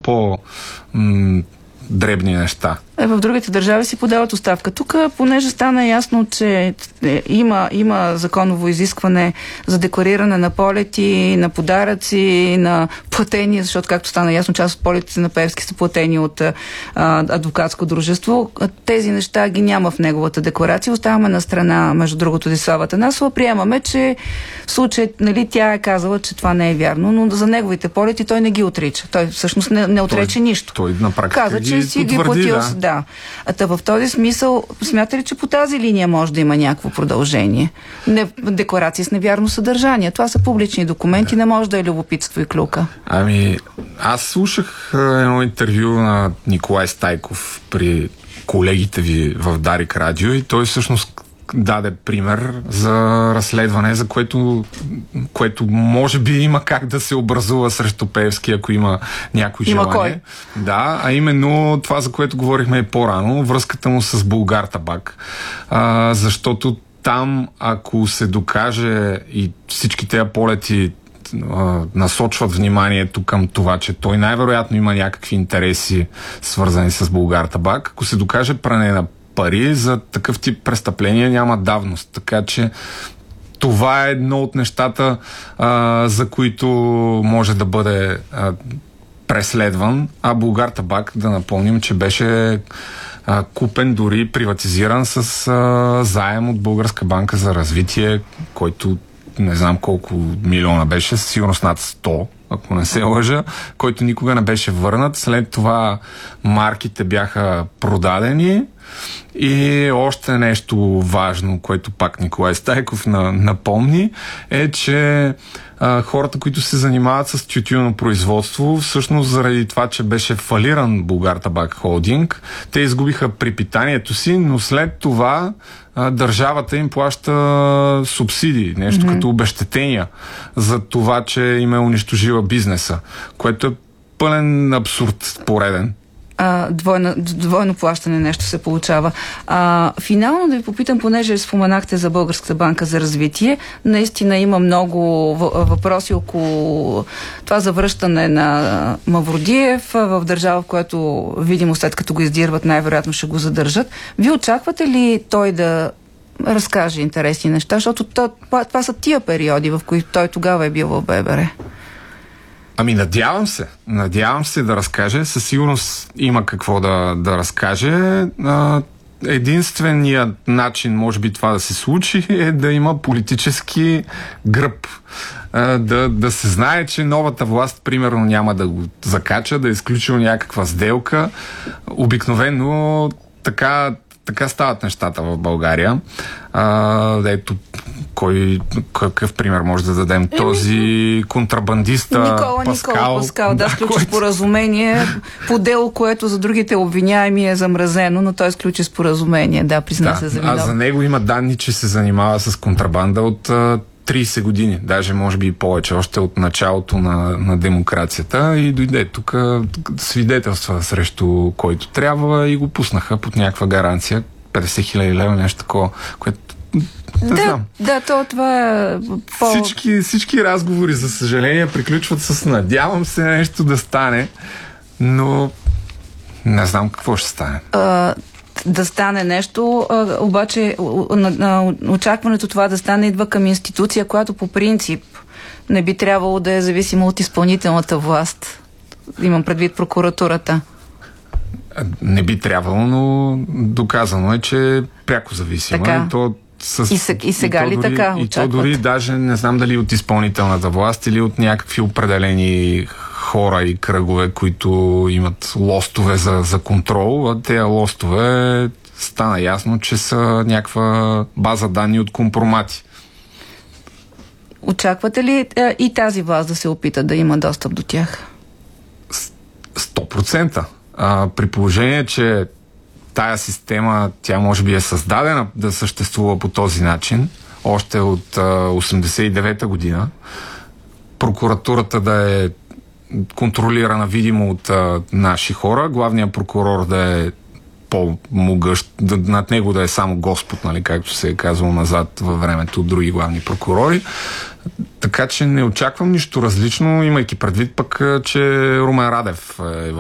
дребни неща. В другите държави си подават оставка. Тук, понеже стана ясно, че има законово изискване за деклариране на полети, на подаръци, на платени, защото, както стана ясно, част от полетите на Пеевски са платени от адвокатско дружество. Тези неща ги няма в неговата декларация. Оставаме на страна, между другото, Десислава Атанасова. Приемаме, че в случай, тя е казала, че това не е вярно, но за неговите полети той не ги отрича. Той всъщност не отрече нищо. Той на практика каза, че си ги платил. Да. В този смисъл, смята ли, че по тази линия може да има някакво продължение? Декларации с невярно съдържание. Това са публични документи, не може да е любопитство и клюка. Аз слушах едно интервю на Николай Стайков при колегите ви в Дарик Радио и той всъщност даде пример за разследване, за което може би има как да се образува срещу Пеевски, ако има някой желание. Има кой? Да, а именно това, за което говорихме по-рано, връзката му с Булгартабак. Защото там, ако се докаже и всички тези полети насочват вниманието към това, че той най-вероятно има някакви интереси, свързани с Булгартабак, ако се докаже пране на пари, за такъв тип престъпления няма давност. Така че това е едно от нещата, за които може да бъде преследван. А Булгартабак, да напомним, че беше купен, дори приватизиран с заем от Българска банка за развитие, който не знам колко милиона беше, със сигурност над 100, ако не се лъжа, който никога не беше върнат. След това марките бяха продадени и още нещо важно, което пак Николай Стайков напомни, е, че хората, които се занимават с тютюнно производство, всъщност заради това, че беше фалиран Булгартабак холдинг, те изгубиха препитанието си, но след това държавата им плаща субсидии, нещо като обезщетения за това, че им е унищожила бизнеса, което е пълен абсурд пореден. Двойно плащане нещо се получава. Финално да ви попитам, понеже споменахте за Българската банка за развитие, наистина има много въпроси около това завръщане на Мавродиев в държава, в която видимо след като го издирват, най-вероятно ще го задържат. Вие очаквате ли той да разкаже интересни неща, защото това са тия периоди, в които той тогава е бил в ББР? Надявам се да разкаже. Със сигурност има какво да разкаже. Единственият начин, може би, това да се случи, е да има политически гръб. Да се знае, че новата власт, примерно, няма да го закача, да е изключил някаква сделка. Обикновено така стават нещата в България. Ето, какъв пример може да дадем? Този контрабандиста Никола Паскал, да, сключи споразумение по дело, което за другите обвиняеми е замразено, но той сключи споразумение, призна се за виновен. А за него има данни, че се занимава с контрабанда от 30 години, даже може би и повече, още от началото на демокрацията, и дойде тук свидетелства срещу който трябва и го пуснаха под някаква гаранция, 50 000 лева, нещо такова, което това е Всички разговори, за съжаление, приключват с надявам се нещо да стане, но не знам какво ще стане. Да стане нещо, обаче очакването това да стане идва към институция, която по принцип не би трябвало да е зависима от изпълнителната власт. Имам предвид прокуратурата. Не би трябвало, но доказано е, че е пряко зависима. Така. И сега ли така очакват? И то дори даже не знам дали от изпълнителната власт или от някакви определени хора и кръгове, които имат лостове за контрол. А тези лостове стана ясно, че са някаква база данни от компромати. Очаквате ли и тази власт да се опита да има достъп до тях? 100%. При положение, че тая система, тя може би е създадена да съществува по този начин, още от 89-та година, прокуратурата да е контролирана видимо от наши хора, главният прокурор да е по-могъщ, над него да е само Господ, нали, както се е казвало назад във времето от други главни прокурори. Така че не очаквам нищо различно, имайки предвид пък, че Румен Радев е